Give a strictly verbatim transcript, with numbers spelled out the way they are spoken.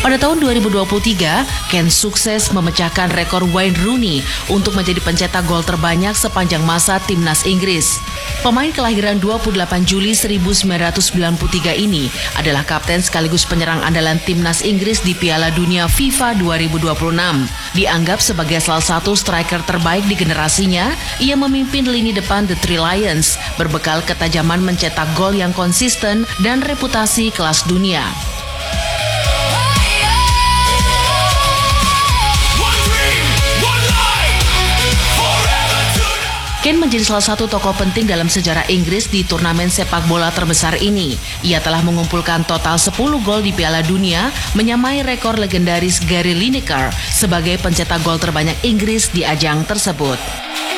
Pada tahun dua ribu dua puluh tiga, Kane sukses memecahkan rekor Wayne Rooney untuk menjadi pencetak gol terbanyak sepanjang masa timnas Inggris. Pemain kelahiran dua puluh delapan Juli seribu sembilan ratus sembilan puluh tiga ini adalah kapten sekaligus penyerang andalan timnas Inggris di Piala Dunia FIFA dua ribu dua puluh enam. Dianggap sebagai salah satu striker terbaik di generasinya, ia memimpin lini depan The Three Lions, berbekal ketajaman mencetak gol yang konsisten dan reputasi kelas dunia. Kane menjadi salah satu tokoh penting dalam sejarah Inggris di turnamen sepak bola terbesar ini. Ia telah mengumpulkan total sepuluh gol di Piala Dunia, menyamai rekor legendaris Gary Lineker sebagai pencetak gol terbanyak Inggris di ajang tersebut.